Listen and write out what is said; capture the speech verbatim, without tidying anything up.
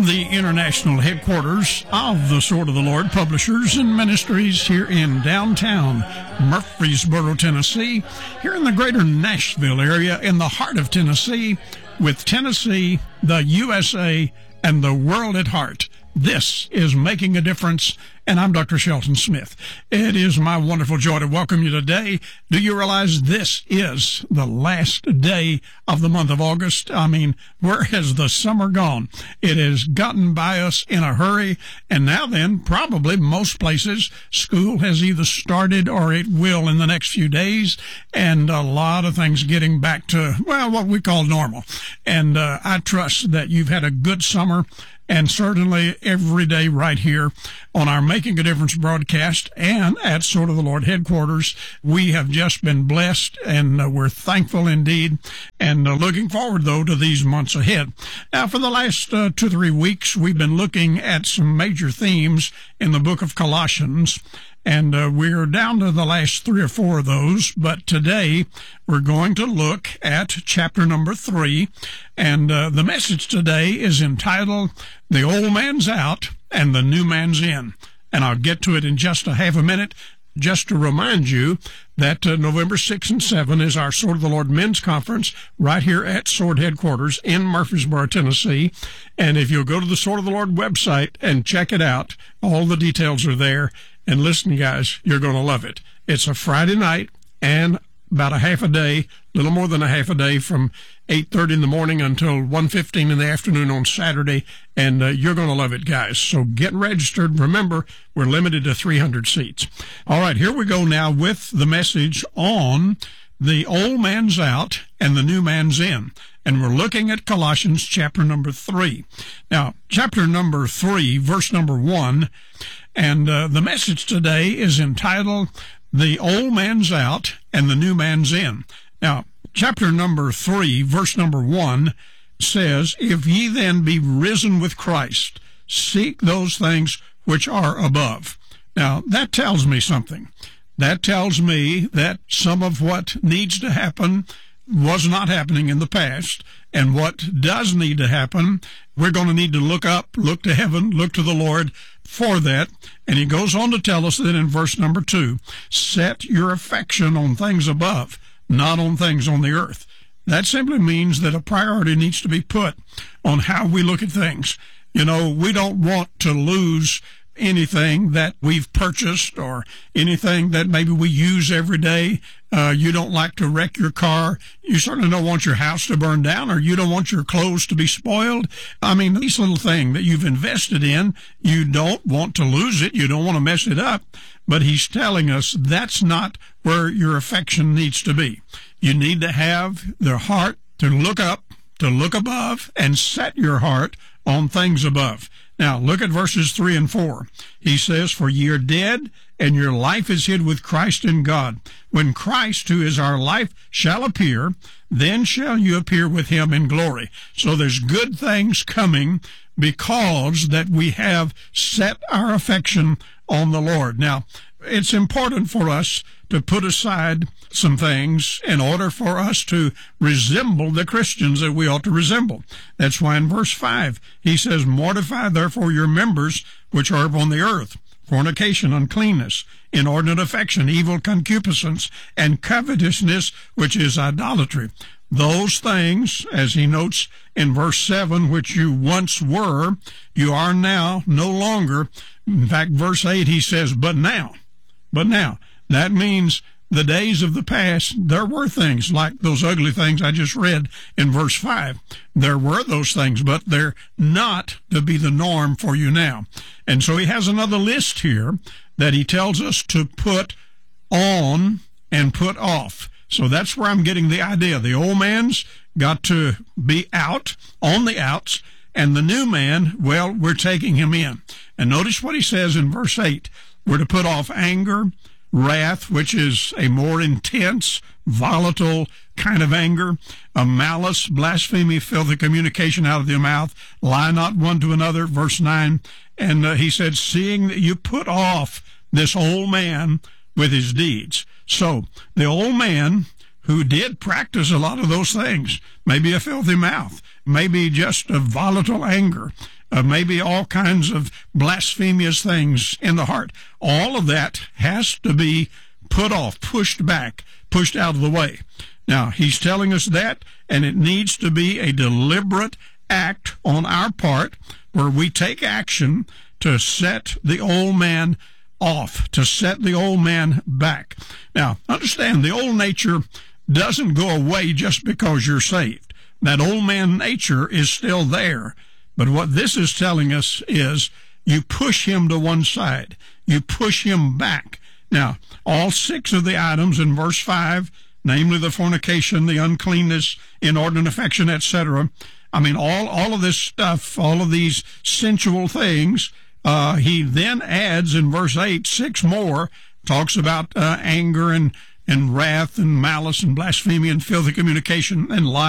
From the international headquarters of the Sword of the Lord Publishers and Ministries here in downtown Murfreesboro, Tennessee, here in the greater Nashville area in the heart of Tennessee, with Tennessee, the U S A, and the world at heart. This is Making a Difference, and I'm Doctor Shelton Smith. It is my wonderful joy to welcome you today. Do you realize this is the last day of the month of August? I mean, where has the summer gone? It has gotten by us in a hurry, and now then, probably most places, school has either started or it will in the next few days, and a lot of things getting back to, well, what we call normal. And uh, I trust that you've had a good summer, and certainly every day right here on our Making a Difference broadcast and at Sword of the Lord headquarters, we have just been blessed, and uh, we're thankful indeed, and uh, looking forward, though, to these months ahead. Now, for the last uh, two, three weeks, we've been looking at some major themes in the book of Colossians, and uh, we're down to the last three or four of those, but today we're going to look at chapter number three, and uh, the message today is entitled, The Old Man's Out and the New Man's In. And I'll get to it in just a half a minute. Just to remind you that uh, November sixth and seventh is our Sword of the Lord Men's Conference right here at Sword Headquarters in Murfreesboro, Tennessee. And if you'll go to the Sword of the Lord website and check it out, all the details are there. And listen, guys, you're going to love it. It's a Friday night and about a half a day, a little more than a half a day, from eight thirty in the morning until one fifteen in the afternoon on Saturday, and uh, you're going to love it, guys. So get registered. Remember, we're limited to three hundred seats. All right, here we go now with the message on the old man's out and the new man's in. And we're looking at Colossians chapter number three. Now, chapter number three, verse number one, and uh, the message today is entitled, The Old Man's Out and the New Man's In. Now, chapter number three, verse number one says, If ye then be risen with Christ, seek those things which are above. Now, that tells me something. That tells me that some of what needs to happen was not happening in the past, and what does need to happen, we're going to need to look up, look to heaven, look to the Lord for that. And he goes on to tell us that in verse number two, set your affection on things above, not on things on the earth. That simply means that a priority needs to be put on how we look at things. You know, we don't want to lose anything that we've purchased or anything that maybe we use every day. Uh, you don't like to wreck your car. You certainly don't want your house to burn down, or you don't want your clothes to be spoiled. I mean, this little thing that you've invested in, you don't want to lose it. You don't want to mess it up. But he's telling us that's not where your affection needs to be. You need to have the heart to look up, to look above, and set your heart on things above. Now, look at verses three and four. He says, For ye are dead, and your life is hid with Christ in God. When Christ, who is our life, shall appear, then shall you appear with him in glory. So there's good things coming because that we have set our affection on the Lord. Now, it's important for us to put aside some things in order for us to resemble the Christians that we ought to resemble. That's why in verse five, he says, Mortify therefore your members which are upon the earth, fornication, uncleanness, inordinate affection, evil concupiscence, and covetousness, which is idolatry. Those things, as he notes in verse seven, which you once were, you are now no longer. In fact, verse eight, he says, But now. But now, that means the days of the past, there were things like those ugly things I just read in verse five. There were those things, but they're not to be the norm for you now. And so he has another list here that he tells us to put on and put off. So that's where I'm getting the idea. The old man's got to be out, on the outs, and the new man, well, we're taking him in. And notice what he says in verse eight. We're to put off anger, wrath, which is a more intense, volatile kind of anger, a malice, blasphemy, filthy communication out of your mouth, lie not one to another, verse nine. And uh, he said, seeing that you put off this old man with his deeds. So the old man who did practice a lot of those things. Maybe a filthy mouth, maybe just a volatile anger, uh, maybe all kinds of blasphemous things in the heart. All of that has to be put off, pushed back, pushed out of the way. Now, he's telling us that, and it needs to be a deliberate act on our part where we take action to set the old man off, to set the old man back. Now, understand, the old nature doesn't go away just because you're saved. That old man nature is still there. But what this is telling us is you push him to one side. You push him back. Now, all six of the items in verse five, namely the fornication, the uncleanness, inordinate affection, et cetera, I mean, all, all of this stuff, all of these sensual things, uh, he then adds in verse eight, six more, talks about uh, anger and, and wrath and malice and blasphemy and filthy communication and lies.